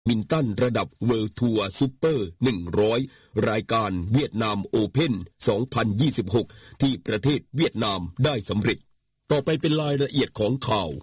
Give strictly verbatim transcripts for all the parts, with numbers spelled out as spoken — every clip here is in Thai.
มินตันระดับเวิลด์ทัวร์ซุปเปอร์หนึ่งร้อยรายการเวียดนามโอเพ่นสองพันยี่สิบหกที่ประเทศเวียดนามได้สำเร็จต่อไปเป็นรายละเอียดของข่าว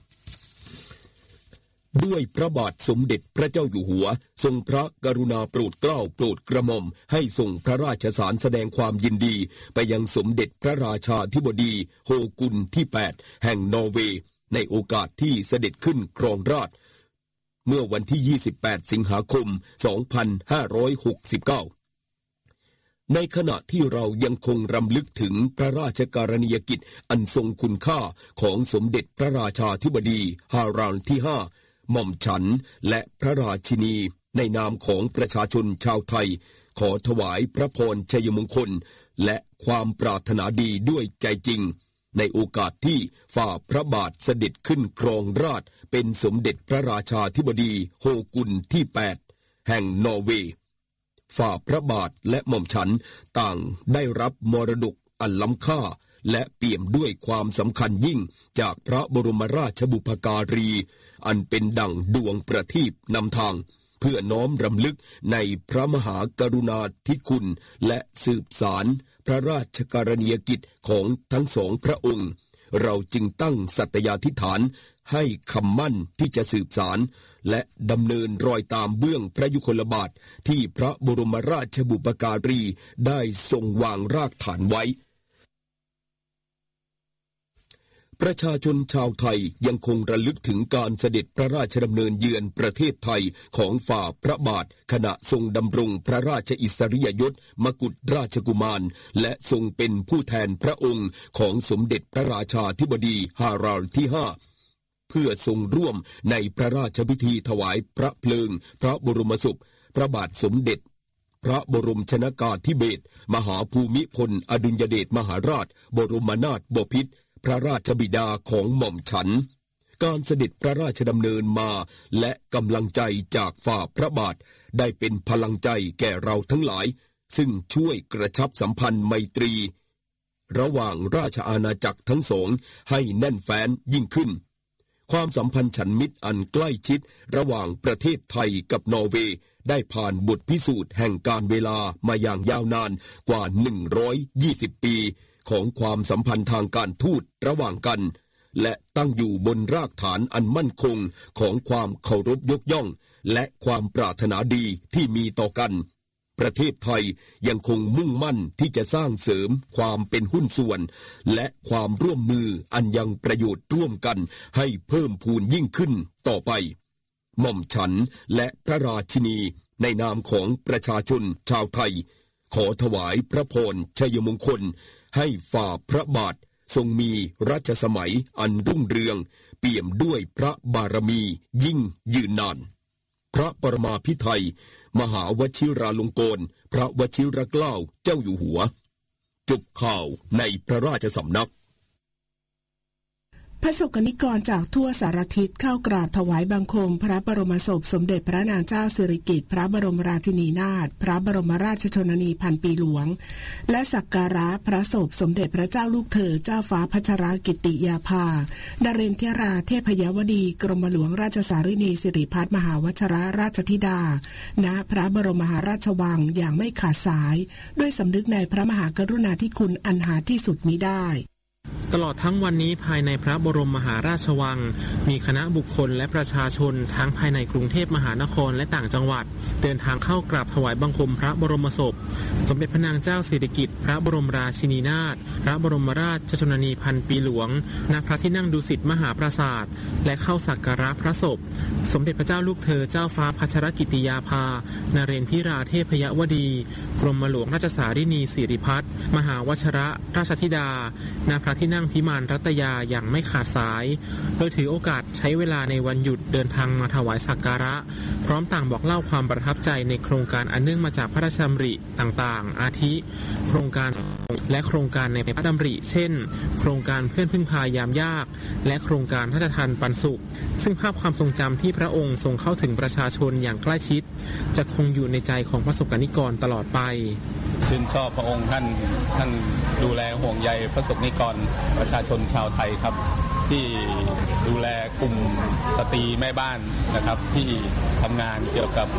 ด้วยพระบาทสมเด็จพระเจ้าอยู่หัวทรงพระกรุณาโปรดเกล้าโปรดกระหม่อมให้ส่งพระราชสารแสดงความยินดีไปยังสมเด็จพระราชาธิบดีโฮกุนที่แปดแห่งนอร์เวย์ในโอกาสที่เสด็จขึ้นครองราชย์เมื่อวันที่ยี่สิบแปดสิงหาคมสองพันห้าร้อยหกสิบเก้าในขณะที่เรายังคงรำลึกถึงพระราชการณียกิจอันทรงคุณค่าของสมเด็จพระราชาธิบดีฮารานที่ห้าหม่อมฉันและพระราชินีในนามของประชาชนชาวไทยขอถวายพระพรชัยมงคลและความปรารถนาดีด้วยใจจริงในโอกาสที่ฝ่าพระบาทเสด็จขึ้นครองราชย์เป็นสมเด็จพระราชาธิบดีโฮกุนที่แปดแห่งนอร์เวย์ฝ่าพระบาทและหม่อมฉันต่างได้รับมรดกอันล้ำค่าและเปี่ยมด้วยความสำคัญยิ่งจากพระบรมราชบุพการีอันเป็นดั่งดวงประทีปนำทางเพื่อน้อมรำลึกในพระมหากรุณาธิคุณและสืบสารพระราชกรณียกิจของทั้งสองพระองค์เราจึงตั้งสัตยาธิษฐานให้คำมั่นที่จะสืบสารและดำเนินรอยตามเบื้องพระยุคลบาทที่พระบรมราชบุพการีได้ทรงวางรากฐานไว้ประชาชนชาวไทยยังคงระลึกถึงการเสด็จพระราชดำเนินเยือนประเทศไทยของฝ่าพระบาทขณะทรงดำรงพระราชอิสริยยศมกุฎราชกุมารและทรงเป็นผู้แทนพระองค์ของสมเด็จพระราชาธิบดีฮารานที่ห้าเพื่อทรงร่วมในพระราชพิธีถวายพระเพลิงพระบรมศพพระบาทสมเด็จพระบรมชนกาธิเบศรมหาภูมิพลอดุลยเดชมหาราชบรมนาถบพิตรพระราชบิดาของหม่อมฉันการเสด็จพระราชดำเนินมาและกำลังใจจากฝ่าพระบาทได้เป็นพลังใจแก่เราทั้งหลายซึ่งช่วยกระชับสัมพันธ์ไมตรีระหว่างราชอาณาจักรทั้งสองให้แน่นแฟ้นยิ่งขึ้นความสัมพันธ์ฉันมิตรอันใกล้ชิดระหว่างประเทศไทยกับนอร์เวย์ได้ผ่านบทพิสูจน์แห่งการเวลามาอย่างยาวนานกว่าหนึ่งร้อยยี่สิบปีของความสัมพันธ์ทางการทูตระหว่างกันและตั้งอยู่บนรากฐานอันมั่นคงของความเคารพยกย่องและความปรารถนาดีที่มีต่อกันประเทศไทยยังคงมุ่งมั่นที่จะสร้างเสริมความเป็นหุ้นส่วนและความร่วมมืออันยังประโยชน์ร่วมกันให้เพิ่มพูนยิ่งขึ้นต่อไปหม่อมฉันและพระราชินีในนามของประชาชนชาวไทยขอถวายพระพรชัยมงคลให้ฝ่าพระบาททรงมีรัชสมัยอันรุ่งเรืองเปี่ยมด้วยพระบารมียิ่งยืนนานพระปรมาภิไธยมหาวชิราลงกรณ์พระวชิรเกล้าเจ้าอยู่หัวจบข่าวในพระราชสำนักพระสงฆ์นิกรจากทั่วสารทิศเข้ากราบถวายบังคมพระบรมศพสมเด็จพระนางเจ้าสิริกิติ์พระบรมราชินีนาถพระบรมราชชนนีพันปีหลวงและสักการะพระศพสมเด็จพระเจ้าลูกเธอเจ้าฟ้าพัชรกิติยาภานเรนทราเทพยวดีกรมหลวงราชสารินีสิริพัฒน์มหาวชรราชธิดาณพระบรมมหาราชวังอย่างไม่ขาดสายด้วยสำนึกในพระมหากรุณาธิคุณอันหาที่สุดมิได้ตลอดทั้งวันนี้ภายในพระบรมมหาราชวังมีคณะบุคคลและประชาชนทั้งภายในกรุงเทพมหานครและต่างจังหวัดเดินทางเข้ากราบถวายบังคมพระบรมศพสมเด็จพระนางเจ้าสิริกิติ์พระบรมราชินีนาถพระบรมราชชนนีพันปีหลวงณพระที่นั่งดุสิตมหาปราสาทและเข้าสักการะพระศพสมเด็จพระเจ้าลูกเธอเจ้าฟ้าพัชรกิติยาภานเรนทิราเทพยวดีกรมหลวงราชสารินีสิริพัฒน์มหาวชรราชธิดาณพระที่นั่งพิมานรัตยาอย่างไม่ขาดสายโดยถือโอกาสใช้เวลาในวันหยุดเดินทางมาถวายสักการะพร้อมต่างบอกเล่าความประทับใจในโครงการอันเนื่องมาจากพระราชดำริต่างๆอาทิโครงการและโครงการในพระดำริเช่นโครงการเพื่อนพึ่งพายามยากและโครงการพระราชทานปันสุขซึ่งภาพความทรงจำที่พระองค์ทรงเข้าถึงประชาชนอย่างใกล้ชิดจะคงอยู่ในใจของประสบกนิกรตลอดไปชื่นชอบพระองค์ท่านท่านดูแลห่วงใยประสบนิกรประชาชนชาวไทยครับที่ดูแลกลุ่มสตรีแม่บ้านนะครับที่ทำงานเกี่ยวกับ